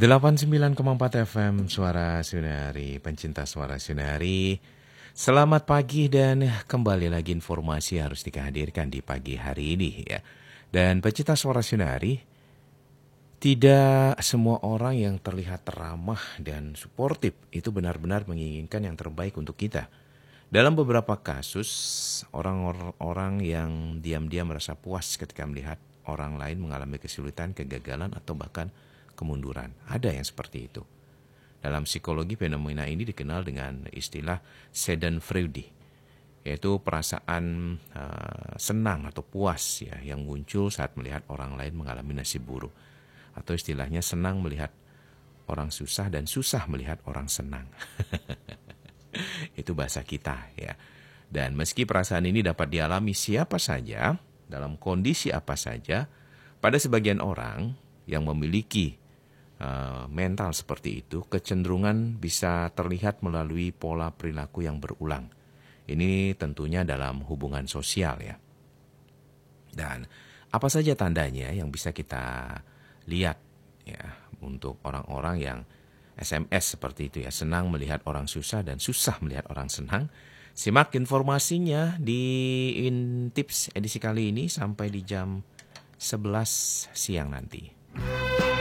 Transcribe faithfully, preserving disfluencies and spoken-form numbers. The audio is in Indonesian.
delapan puluh sembilan koma empat F M Suara Sunari, pencinta Suara Sunari. Selamat pagi dan kembali lagi informasi harus dihadirkan di pagi hari ini ya. Dan pencinta Suara Sunari, tidak semua orang yang terlihat ramah dan suportif itu benar-benar menginginkan yang terbaik untuk kita. Dalam beberapa kasus, orang-orang yang diam-diam merasa puas ketika melihat orang lain mengalami kesulitan, kegagalan, atau bahkan kemunduran. Ada yang seperti itu. Dalam psikologi, fenomena ini dikenal dengan istilah Schadenfreude, yaitu perasaan uh, senang atau puas ya yang muncul saat melihat orang lain mengalami nasib buruk. Atau istilahnya senang melihat orang susah dan susah melihat orang senang. Itu bahasa kita ya. Dan meski perasaan ini dapat dialami siapa saja, dalam kondisi apa saja, pada sebagian orang yang memiliki uh, mental seperti itu, kecenderungan bisa terlihat melalui pola perilaku yang berulang. Ini tentunya dalam hubungan sosial ya. Dan apa saja tandanya yang bisa kita lihat ya untuk orang-orang yang S M S seperti itu ya, senang melihat orang susah dan susah melihat orang senang. Simak informasinya di in tips edisi kali ini sampai di jam sebelas siang nanti.